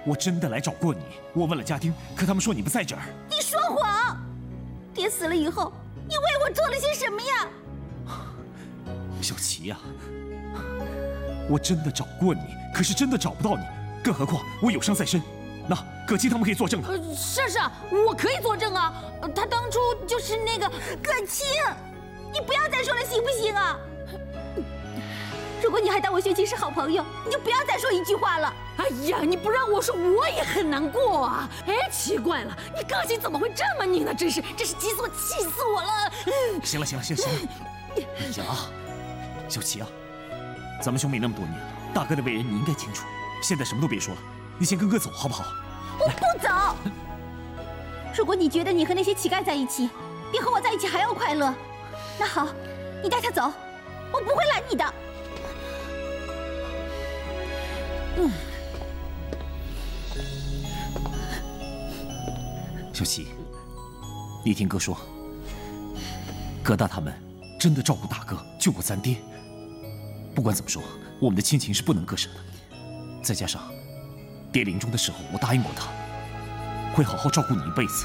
我真的来找过你，我问了家丁，可他们说你不在这儿。 你说谎！爹死了以后，你为我做了些什么呀？ 小琪呀，我真的找过你，可是真的找不到你，更何况我有伤在身。那葛青他们可以作证的。 是，我可以作证啊。他当初就是那个葛青，你不要再说了，行不行啊？如果你还当我薛青是好朋友，你就不要再说一句话了。 哎呀，你不让我说，我也很难过啊。哎，奇怪了，你个性怎么会这么拧呢？真是气死我了。 行了，呀，小琪啊，咱们兄妹那么多年了，大哥的为人你应该清楚。现在什么都别说了，你先跟哥走好不好？ 我不走。如果你觉得你和那些乞丐在一起，比和我在一起还要快乐，那好，你带他走，我不会拦你的。 小琪，你听哥说，葛大他们真的照顾大哥，救过咱爹。不管怎么说，我们的亲情是不能割舍的。再加上，爹临终的时候，我答应过他，会好好照顾你一辈子。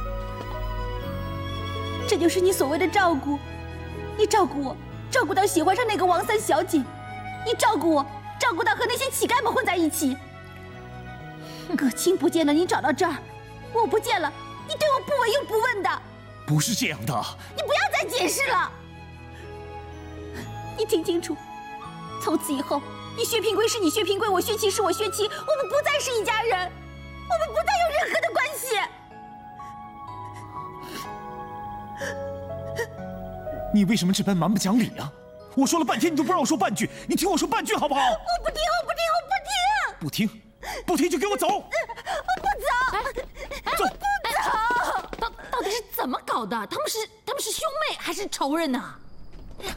这就是你所谓的照顾？你照顾我，照顾到喜欢上那个王三小姐；你照顾我，照顾到和那些乞丐们混在一起。葛青不见了，你找到这儿；我不见了，你对我不闻又不问的。 不是这样的。 你不要再解释了。你听清楚，从此以后，你薛平贵是你薛平贵，我薛琪是我薛琪，我们不再是一家人，我们不再有任何的关系。 你为什么这般蛮不讲理啊？我说了半天，你都不让我说半句，你听我说半句好不好？ 我不听，我不听，我不听！ 不听，不听就给我走！ 我不走！ 走！ 到底是怎么搞的？他们是兄妹还是仇人呢？